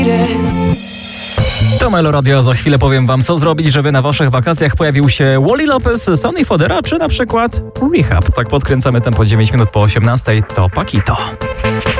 To Meloradio, za chwilę powiem wam, co zrobić, żeby na waszych wakacjach pojawił się Wally Lopez, Sonny Fodera, czy na przykład Rehab. Tak podkręcamy tempo 9 minut po 18, to Paquito.